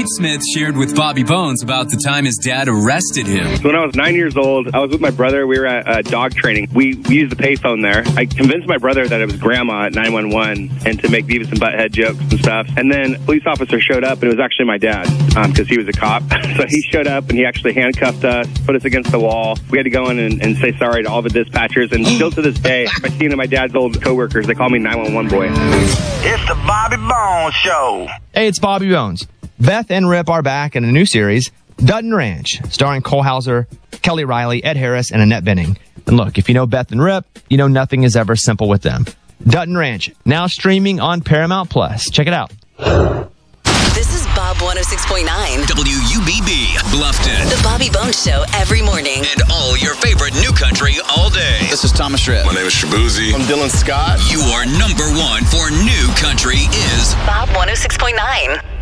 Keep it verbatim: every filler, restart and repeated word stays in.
Nate Smith shared with Bobby Bones about the time his dad arrested him. When I was nine years old, I was with my brother. We were at uh, dog training. We, we used the payphone there. I convinced my brother that it was grandma at nine one one and to make Beavis and Butthead jokes and stuff. And then a police officer showed up, and it was actually my dad because um, he was a cop. So he showed up, and he actually handcuffed us, put us against the wall. We had to go in and, and say sorry to all the dispatchers. And still to this day, I see any of my dad's old coworkers, they call me nine one one boy. It's the Bobby Bones Show. Hey, it's Bobby Bones. Beth and Rip are back in a new series, Dutton Ranch, starring Cole Hauser, Kelly Riley, Ed Harris, and Annette Bening. And look, if you know Beth and Rip, you know nothing is ever simple with them. Dutton Ranch, now streaming on Paramount Plus. Check it out. This is Bob one oh six point nine. W U B B, Bluffton. The Bobby Bones Show every morning. And all your favorite new country all day. This is Thomas Shred. My name is Shabuzi. I'm Dylan Scott. You are number one for new country is Bob one oh six point nine.